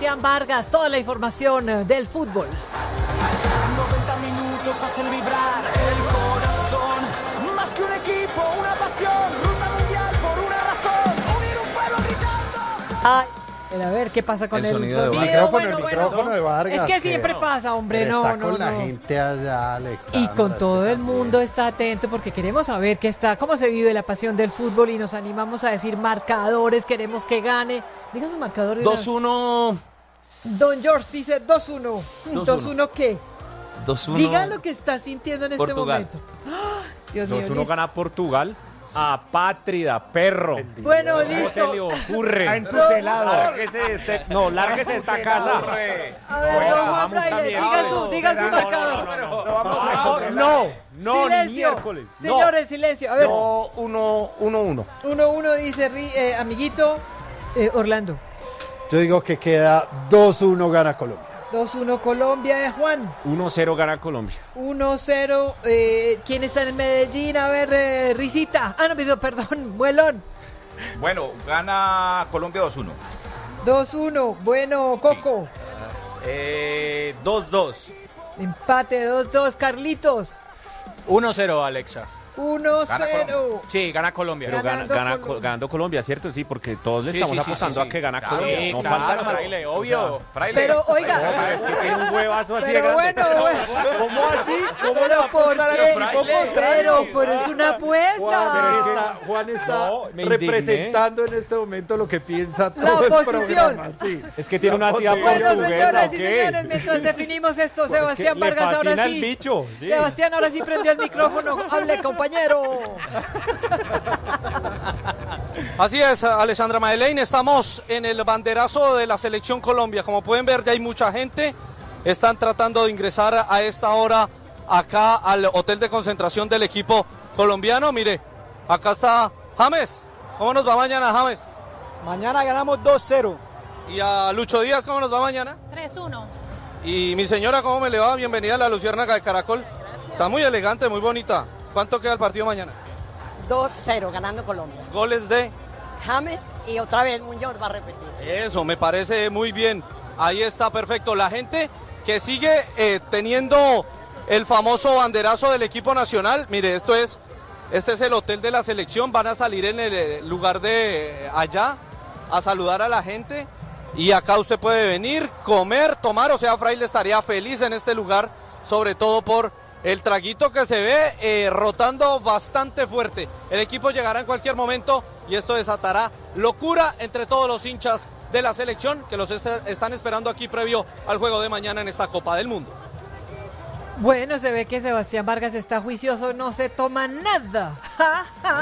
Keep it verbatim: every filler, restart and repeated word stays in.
Sebastián Vargas, toda la información eh, del fútbol. noventa minutos hacen vibrar el corazón, más que un equipo, una pasión, ruta mundial por una razón, unir un pueblo gritando. Ay, a ver qué pasa con El el, sonido de sonido. Vargas. Micrófono, Bueno, el bueno, micrófono de Vargas. es que siempre pasa, hombre, Pero no, está no, con la no. gente allá, Alexandra. Y con todo es el que mundo está atento porque queremos saber qué está, cómo se vive la pasión del fútbol y nos animamos a decir marcadores, queremos que gane. Diga su marcador. de dos uno. una- Don George dice dos uno. ¿dos uno qué? dos uno. Diga lo que está sintiendo en Portugal. este momento. ¡Ah! Dios mío, dos uno listo. gana Portugal. Apátrida, perro. Bueno, ¿Cómo se listo. le ocurre? Está entutelado. Lárguese de este, no, lárguese de esta casa. A ver, Bueno, don Juan toma mucha Fraile, mierda. diga su, diga su No, no, marcador. no, no, no, vamos a- no, no, ni Silencio. miércoles. No. Señores, silencio. A ver, No, uno, uno, uno. uno uno dice Ri- eh, amiguito eh, Orlando. Yo digo que queda dos uno gana Colombia. dos uno Colombia, eh, Juan. uno cero gana Colombia. uno cero. Eh, ¿Quién está en Medellín? A ver, eh, Risita. Ah, no, pido perdón, Muelón. Bueno, gana Colombia dos uno. dos uno. Bueno, Coco. Eh, dos dos. Empate, dos dos. Carlitos. uno cero, Alexa. uno Gana cero. Sí, gana Colombia. Pero gana, Ganando gana, Colombia. ganando Colombia, ¿cierto? Sí, porque todos le Sí, estamos sí, sí, apostando sí, sí. a que gana Claro, Colombia. sí, No claro, falta nada. Fraile, obvio. Fraile. Pero, oiga. Es que tiene un huevazo así de Pero grande. bueno, bueno. ¿Cómo así? ¿Cómo le va a ¿Pero por apostar al qué? equipo contrario? Pero, pero es una Juan apuesta. está, Juan está No, me representando en este momento lo que piensa La todo el oposición. programa. Sí. Es que tiene La una tía oposición. Bueno, portuguesa, señores ¿o y qué? señores, mientras definimos esto, Es que Sebastián le Vargas ahora fascina sí. el bicho, sí. Sebastián ahora sí prendió el micrófono. Hable, compañero. Así es, Alessandra Madelén, estamos en el banderazo de la Selección Colombia. Como pueden ver, ya hay mucha gente. Están tratando de ingresar a esta hora acá al hotel de concentración del equipo colombiano. Mire, acá está James. ¿Cómo nos va mañana, James? Mañana ganamos dos cero. Y a Lucho Díaz, ¿cómo nos va mañana? tres uno. Y mi señora, ¿cómo me le va? Bienvenida a la Luciérnaga de Caracol. Está muy elegante, muy bonita. ¿Cuánto queda el partido mañana? dos cero ganando Colombia. Goles de... James y otra vez Muñoz va a repetir. Eso, me parece muy bien. Ahí está, perfecto. La gente que sigue eh, teniendo el famoso banderazo del equipo nacional. Mire, esto es, este es el hotel de la selección. Van a salir en el lugar de allá a saludar a la gente. Y acá usted puede venir, comer, tomar. O sea, Fraile estaría feliz en este lugar, sobre todo por el traguito que se ve eh, rotando bastante fuerte. El equipo llegará en cualquier momento y esto desatará locura entre todos los hinchas de la selección que los est- están esperando aquí previo al juego de mañana en esta Copa del Mundo. Bueno, se ve que Sebastián Vargas está juicioso, no se toma nada. Ja, ja.